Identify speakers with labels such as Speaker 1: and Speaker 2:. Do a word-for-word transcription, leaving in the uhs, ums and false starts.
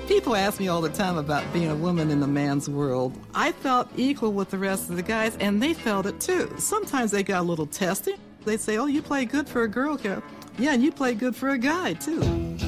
Speaker 1: People ask me all the time about being a woman in a man's world. I felt equal with the rest of the guys, and they felt it too. Sometimes they got a little testy. They'd say, oh, you play good for a girl here. Yeah, and you play good for a guy, too.